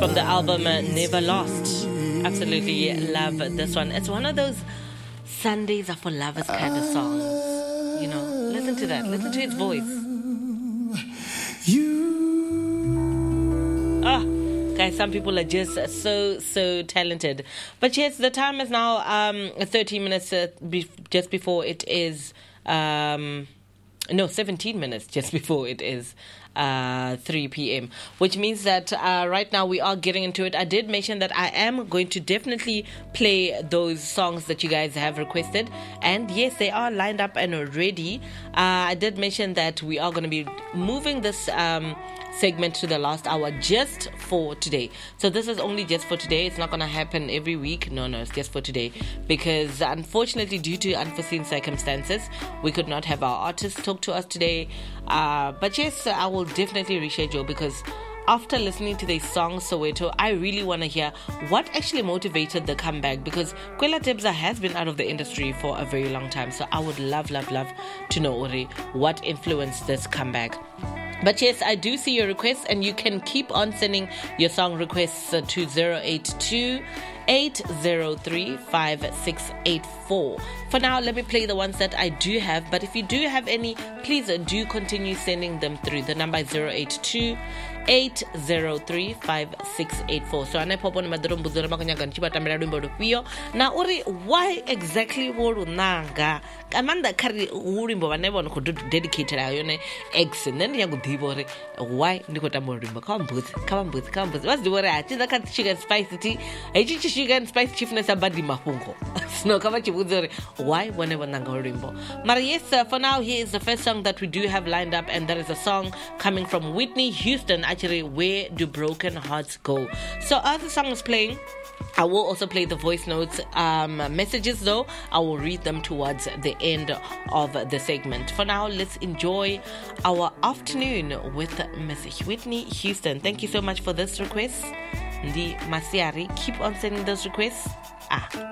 from the album Never Lost. Absolutely love this one. It's one of those Sundays are for lovers kind of songs. You know, listen to that. Listen to his voice. Guys, some people are just so talented. But yes, the time is now 13 minutes just before it is 17 minutes just before it is 3 p.m., which means that right now we are getting into it. I did mention that I am going to definitely play those songs that you guys have requested, and yes, they are lined up and ready. I did mention that we are going to be moving this segment to the last hour just for today. So this is only just for today. It's not going to happen every week. No, it's just for today, because unfortunately, due to unforeseen circumstances, we could not have our artists talk to us today. But yes, I will definitely reschedule, because after listening to this song Soweto, I really want to hear what actually motivated the comeback, because Kwela Tebza has been out of the industry for a very long time. So I would love to know, Uri, what influenced this comeback. But yes, I do see your requests, and you can keep on sending your song requests to 082-803-5684. For now, let me play the ones that I do have. But if you do have any, please do continue sending them through. The number is 082-803-5684. So ane popo na madoro mbuzora makanyanga nchibatamela lumbo lupio. Na uri, why exactly wolu nanga? Amanda kari ulimbo wanebo no dedicated ayone ex nene yangu dibore. Why niko tambo lumbo? Kama mbuzi. What's the word? Chiza kati sugar spice tea. Echichi sugar and spice chiefness abadi mafungo. No, kama chibuzore. Why whenever nanga ulimbo? But yes, for now, here is the first song that we do have lined up, and that is a song coming from Whitney Houston. Actually, Where Do Broken Hearts Go? So as the song is playing, I will also play the voice notes messages, though I will read them towards the end of the segment. For now, let's enjoy our afternoon with Miss Whitney Houston. Thank you so much for this request. Ndi Masiari, keep on sending those requests.